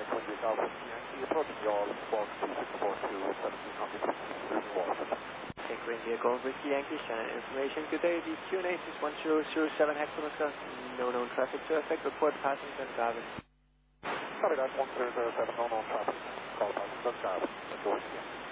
28 Alpha Yankee, approaching y'all, squawk 2642, 1700, moving Washington. Take India Golf Whiskey Yankee, Shannon information. Good day, the QNH is 1007 Hector, no known traffic to affect, report passengers and drivers. Copy that, 1007, no known traffic, call passengers and drivers, India.